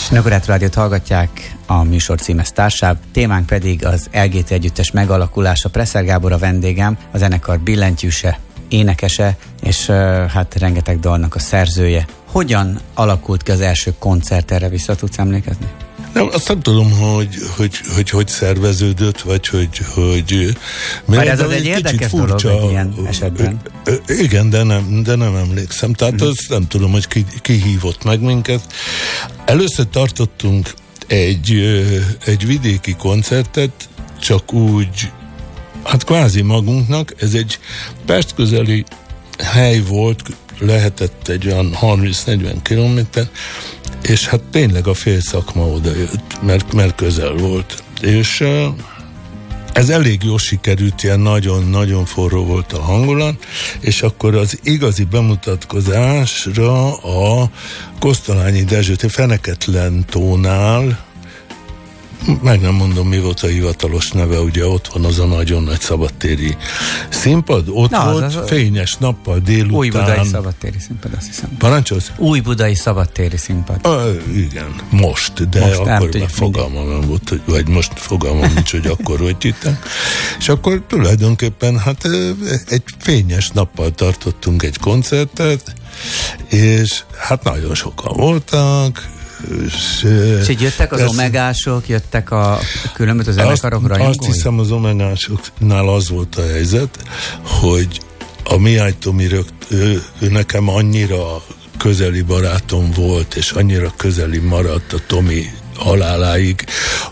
Novgorod Rádiót hallgatják, a műsor címe Starsáv, témánk pedig az LGT együttes megalakulása. Presser Gábor a vendégem, a zenekar billentyűse, énekese, és hát rengeteg dalnak a szerzője. Hogyan alakult ki az első koncert, erre vissza tudsz emlékezni? Nem, azt nem tudom, hogy szerveződött, vagy hogy mert ez az egy érdekes dolog egy ilyen esetben. Igen, de nem emlékszem. Tehát azt nem tudom, hogy ki hívott meg minket. Először tartottunk egy vidéki koncertet, csak úgy, hát kvázi magunknak. Ez egy Pest közeli hely volt, lehetett egy olyan 30-40 kilométer, és hát tényleg a fél szakma odajött, mert közel volt. És ez elég jól sikerült, ilyen nagyon-nagyon forró volt a hangulat, és akkor az igazi bemutatkozásra a Kosztolányi Dezső Feneketlen tónál, meg nem mondom, mi volt a hivatalos neve, ugye ott van az a nagyon nagy szabadtéri színpad, ott volt fényes nappal délután. Újbudai szabadtéri színpad, azt hiszem. Parancsolsz? Újbudai szabadtéri színpad. Igen, most, de most akkor már fogalmam nem volt, vagy most fogalmam nincs, hogy akkor hogy hittem. És akkor tulajdonképpen hát egy fényes nappal tartottunk egy koncertet, és hát nagyon sokan voltak. És így jöttek az omegások, jöttek a különböző zenekarok, rajongói? Azt hiszem, az omegásoknál az volt a helyzet, hogy a Mihály Tomi ő nekem annyira közeli barátom volt, és annyira közeli maradt a Tomi haláláig,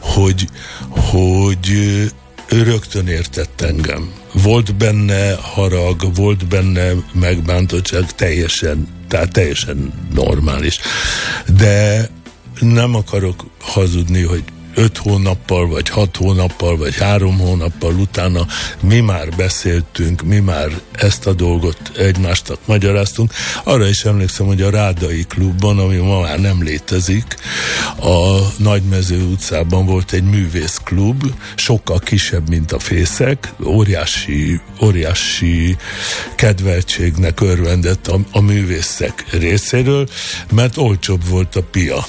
hogy ő rögtön értett engem. Volt benne harag, volt benne megbántottság, teljesen normális. De nem akarok hazudni, hogy 5 hónappal, vagy 6 hónappal, vagy 3 hónappal utána mi már beszéltünk, mi már ezt a dolgot egymásnak magyaráztunk. Arra is emlékszem, hogy a Rádai klubban, ami ma már nem létezik, a Nagymező utcában volt egy művészklub, sokkal kisebb, mint a Fészek, óriási kedveltségnek örvendett a művészek részéről, mert olcsóbb volt a pia.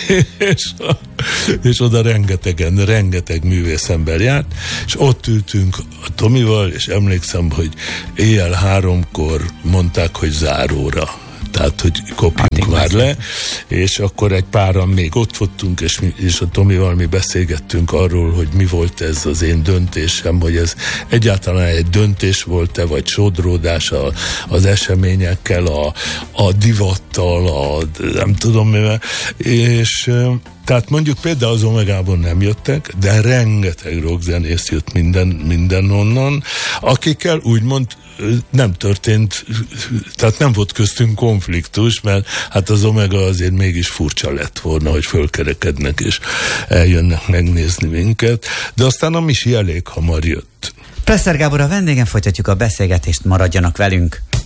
és oda rengeteg művészember járt, és ott ültünk a Tomival, és emlékszem, hogy éjjel 3-kor mondták, hogy záróra. Tehát, hogy kopjunk már le, és akkor egy páran még ott voltunk, és a Tomival mi beszélgettünk arról, hogy mi volt ez az én döntésem, hogy ez egyáltalán egy döntés volt-e, vagy sodródás az eseményekkel, a divattal, nem tudom mivel, és tehát mondjuk például az Omegában nem jöttek, de rengeteg rockzenész jött minden onnan, akikkel úgymond nem történt, tehát nem volt köztünk konfliktus, mert hát az Omega azért mégis furcsa lett volna, hogy fölkerekednek és eljönnek megnézni minket, de aztán a Misi elég hamar jött. Presser Gábor a vendégem, folytatjuk a beszélgetést, maradjanak velünk.